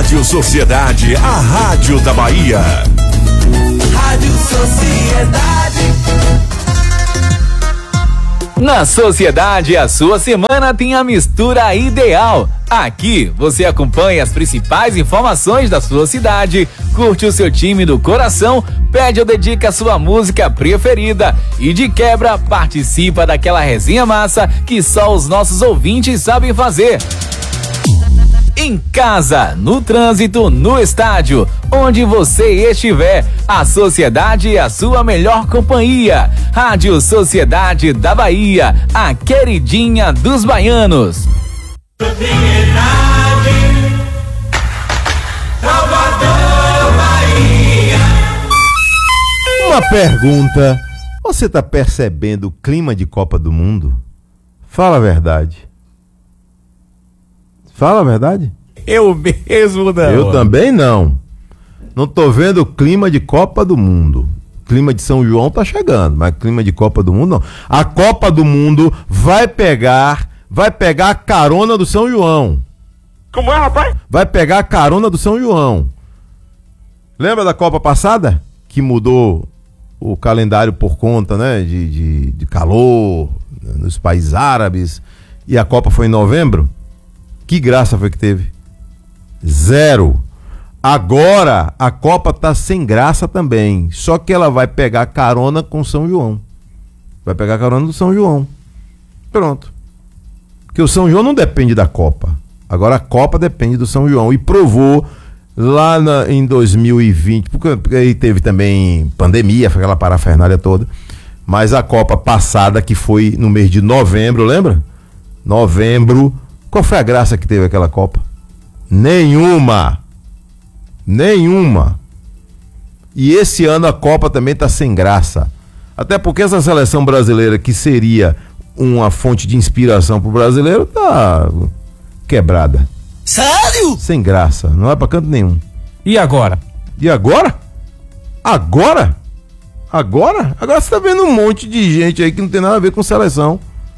Rádio Sociedade, a rádio da Bahia. Rádio Sociedade. Na Sociedade, a sua semana tem a mistura ideal. Aqui você acompanha as principais informações da sua cidade, curte o seu time do coração, pede ou dedica a sua música preferida e de quebra participa daquela resenha massa que só os nossos ouvintes sabem fazer. Em casa, no trânsito, no estádio, onde você estiver, a Sociedade é a sua melhor companhia. Rádio Sociedade da Bahia, a queridinha dos baianos. Salvador, Bahia. Uma pergunta: você tá percebendo o clima de Copa do Mundo? Fala a verdade. Fala a verdade? Eu mesmo não. Eu também não. Não tô vendo o clima de Copa do Mundo. Clima de São João tá chegando, mas clima de Copa do Mundo não. A Copa do Mundo vai pegar a carona do São João. Como é, rapaz? Vai pegar a carona do São João. Lembra da Copa passada? Que mudou o calendário por conta, né, de calor nos países árabes, e a Copa foi em novembro? Que graça foi que teve? Zero. Agora a Copa tá sem graça também. Só que ela vai pegar carona com São João. Vai pegar carona do São João. Pronto. Porque o São João não depende da Copa. Agora a Copa depende do São João. E provou lá em 2020, porque aí teve também pandemia, foi aquela parafernália toda. Mas a Copa passada, que foi no mês de novembro, lembra? Novembro. Qual foi a graça que teve aquela Copa? Nenhuma. E esse ano a Copa também tá sem graça. Até porque essa seleção brasileira, que seria uma fonte de inspiração pro brasileiro, tá quebrada. Sério? Sem graça. Não vai pra canto nenhum. E agora? Agora você tá vendo um monte de gente aí que não tem nada a ver com seleção.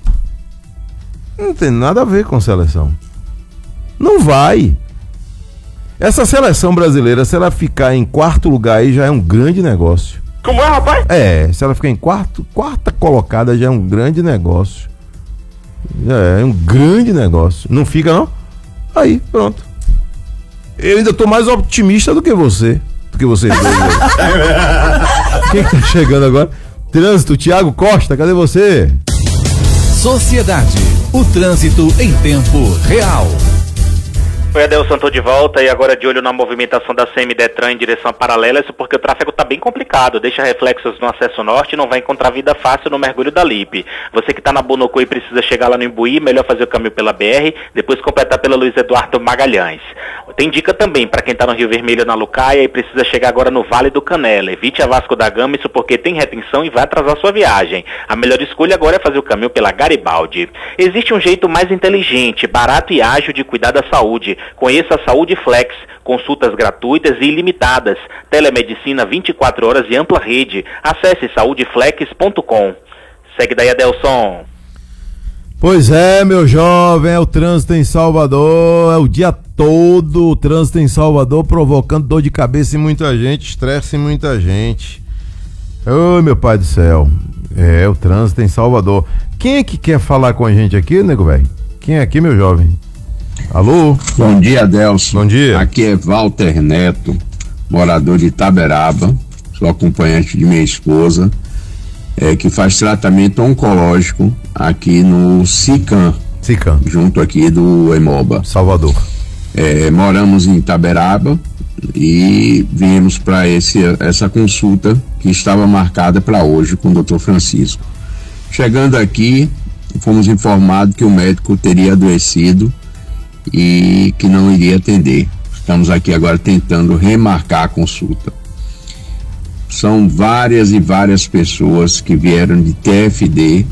Não tem nada a ver com seleção. Não vai. Essa seleção brasileira, se ela ficar em quarto lugar aí, já é um grande negócio. Como é, rapaz? Se ela ficar em quarta colocada, já é um grande negócio. É um grande negócio. Não fica, não? Aí, pronto. Eu ainda tô mais otimista do que você. Do que vocês dois. Quem tá chegando agora? Trânsito, Thiago Costa, cadê você? Sociedade, o trânsito em tempo real. Oi, Adelson, tô de volta e agora de olho na movimentação da CM-Detran em direção paralela, isso porque o tráfego tá bem complicado, deixa reflexos no acesso norte e não vai encontrar vida fácil no mergulho da Lipe. Você que tá na Bonocô e precisa chegar lá no Imbuí, melhor fazer o caminho pela BR, depois completar pela Luiz Eduardo Magalhães. Tem dica também para quem tá no Rio Vermelho na Lucaia e precisa chegar agora no Vale do Canela. Evite a Vasco da Gama, isso porque tem retenção e vai atrasar sua viagem. A melhor escolha agora é fazer o caminho pela Garibaldi. Existe um jeito mais inteligente, barato e ágil de cuidar da saúde. Conheça a Saúde Flex, consultas gratuitas e ilimitadas, telemedicina 24 horas e ampla rede. Acesse saudeflex.com. Segue daí, Adelson. Pois é, meu jovem, é o trânsito em Salvador, é o dia todo o trânsito em Salvador provocando dor de cabeça em muita gente, estresse em muita gente. Ô, meu pai do céu, é o trânsito em Salvador. Quem é que quer falar com a gente aqui, nego velho? Quem é aqui, meu jovem? Alô? Bom dia, Adelson. Bom dia. Aqui é Walter Neto, morador de Itaberaba, sou acompanhante de minha esposa, que faz tratamento oncológico aqui no SICAM, junto aqui do Emoba, Salvador. Moramos em Itaberaba e viemos para essa consulta que estava marcada para hoje com o Dr. Francisco. Chegando aqui, fomos informados que o médico teria adoecido e que não iria atender. Estamos aqui agora tentando remarcar a consulta. São várias e várias pessoas que vieram de TFD.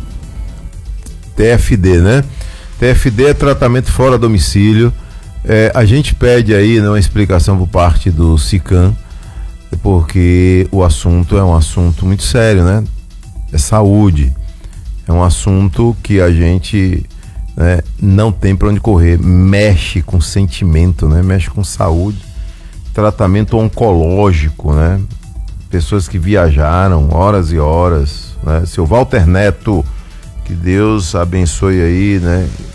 TFD, né? TFD é tratamento fora domicílio. A gente pede aí uma explicação por parte do SICAM, porque o assunto é um assunto muito sério, né? É saúde. É um assunto que a gente não tem para onde correr. Mexe com sentimento, né? Mexe com saúde. tratamento oncológico, né? Pessoas que viajaram horas e horas, né? Seu Walter Neto, que Deus abençoe aí, né?